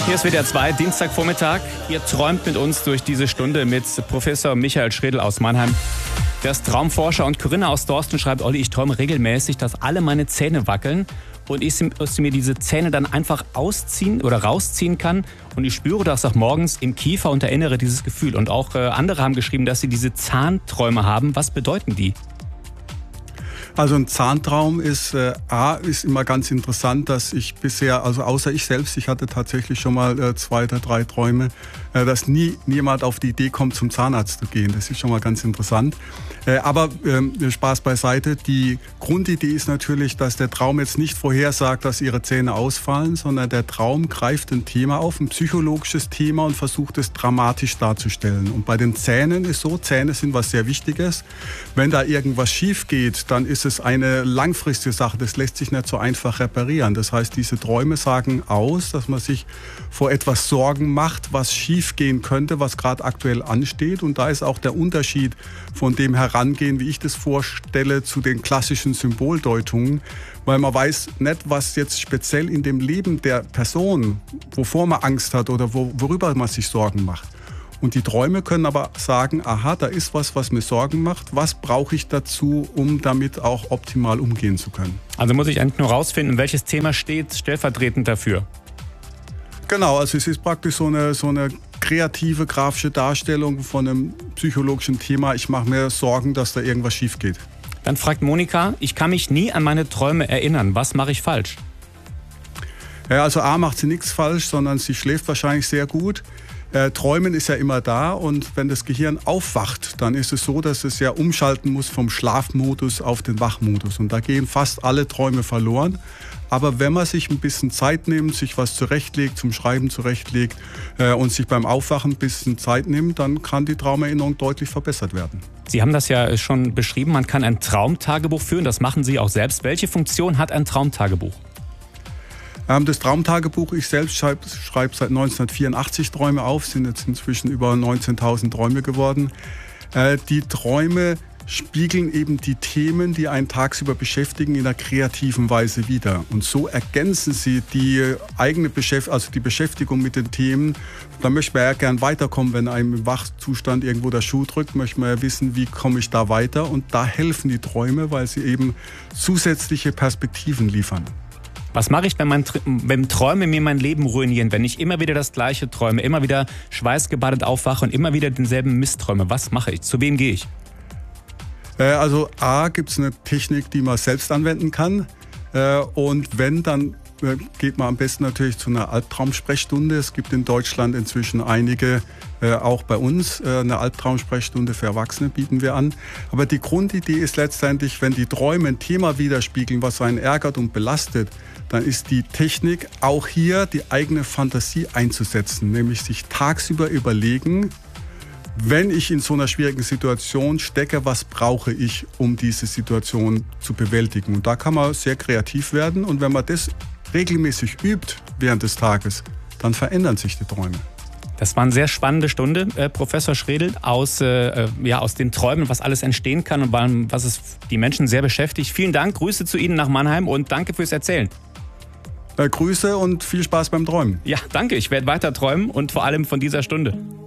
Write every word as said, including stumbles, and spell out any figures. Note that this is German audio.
Hier ist W D R zwei, Dienstagvormittag. Ihr träumt mit uns durch diese Stunde mit Professor Michael Schredl aus Mannheim. Der ist Traumforscher, und Corinna aus Dorsten schreibt: Olli, ich träume regelmäßig, dass alle meine Zähne wackeln und ich aus mir diese Zähne dann einfach ausziehen oder rausziehen kann. Und ich spüre das auch morgens im Kiefer und erinnere dieses Gefühl. Und auch äh, andere haben geschrieben, dass sie diese Zahnträume haben. Was bedeuten die? Also ein Zahntraum ist, äh, A, ist immer ganz interessant, dass ich bisher, also außer ich selbst, ich hatte tatsächlich schon mal äh, zwei oder drei Träume, äh, dass nie niemand auf die Idee kommt, zum Zahnarzt zu gehen. Das ist schon mal ganz interessant. Äh, aber äh, Spaß beiseite, die Grundidee ist natürlich, dass der Traum jetzt nicht vorhersagt, dass ihre Zähne ausfallen, sondern der Traum greift ein Thema auf, ein psychologisches Thema, und versucht es dramatisch darzustellen. Und bei den Zähnen ist so, Zähne sind was sehr Wichtiges. Wenn da irgendwas schief geht, dann ist es eine langfristige Sache. Das lässt sich nicht so einfach reparieren. Das heißt, diese Träume sagen aus, dass man sich vor etwas Sorgen macht, was schief gehen könnte, was gerade aktuell ansteht. Und da ist auch der Unterschied von dem Herangehen, wie ich das vorstelle, zu den klassischen Symboldeutungen. Weil man weiß nicht, was jetzt speziell in dem Leben der Person, wovor man Angst hat oder wo, worüber man sich Sorgen macht. Und die Träume können aber sagen, aha, da ist was, was mir Sorgen macht. Was brauche ich dazu, um damit auch optimal umgehen zu können? Also muss ich eigentlich nur rausfinden, welches Thema steht stellvertretend dafür? Genau, also es ist praktisch so eine, so eine kreative, grafische Darstellung von einem psychologischen Thema. Ich mache mir Sorgen, dass da irgendwas schief geht. Dann fragt Monika: Ich kann mich nie an meine Träume erinnern. Was mache ich falsch? Ja, also A, macht sie nichts falsch, sondern sie schläft wahrscheinlich sehr gut. Äh, Träumen ist ja immer da, und wenn das Gehirn aufwacht, dann ist es so, dass es ja umschalten muss vom Schlafmodus auf den Wachmodus. Und da gehen fast alle Träume verloren. Aber wenn man sich ein bisschen Zeit nimmt, sich was zurechtlegt, zum Schreiben zurechtlegt äh, und sich beim Aufwachen ein bisschen Zeit nimmt, dann kann die Traumerinnerung deutlich verbessert werden. Sie haben das ja schon beschrieben, man kann ein Traumtagebuch führen, das machen Sie auch selbst. Welche Funktion hat ein Traumtagebuch? Das Traumtagebuch, ich selbst schreibe schreib seit neunzehnhundertvierundachtzig Träume auf, sind jetzt inzwischen über neunzehntausend Träume geworden. Die Träume spiegeln eben die Themen, die einen tagsüber beschäftigen, in einer kreativen Weise wider. Und so ergänzen sie die eigene Beschäftigung, also die Beschäftigung mit den Themen. Da möchte man ja gern weiterkommen, wenn einem im Wachzustand irgendwo der Schuh drückt, möchte man ja wissen, wie komme ich da weiter. Und da helfen die Träume, weil sie eben zusätzliche Perspektiven liefern. Was mache ich, wenn, mein, wenn Träume mir mein Leben ruinieren, wenn ich immer wieder das Gleiche träume, immer wieder schweißgebadet aufwache und immer wieder denselben Mist träume? Was mache ich? Zu wem gehe ich? Also A, gibt es eine Technik, die man selbst anwenden kann. Und wenn, dann geht man am besten natürlich zu einer Albtraumsprechstunde. Es gibt in Deutschland inzwischen einige, auch bei uns, eine Albtraumsprechstunde für Erwachsene bieten wir an. Aber die Grundidee ist letztendlich, wenn die Träume ein Thema widerspiegeln, was einen ärgert und belastet, dann ist die Technik auch hier, die eigene Fantasie einzusetzen, nämlich sich tagsüber überlegen, wenn ich in so einer schwierigen Situation stecke, was brauche ich, um diese Situation zu bewältigen? Und da kann man sehr kreativ werden. Und wenn man das regelmäßig übt während des Tages, dann verändern sich die Träume. Das war eine sehr spannende Stunde, äh, Professor Schredl, aus, äh, ja, aus den Träumen, was alles entstehen kann und was es die Menschen sehr beschäftigt. Vielen Dank, Grüße zu Ihnen nach Mannheim und danke fürs Erzählen. Äh, Grüße und viel Spaß beim Träumen. Ja, danke. Ich werde weiter träumen und vor allem von dieser Stunde.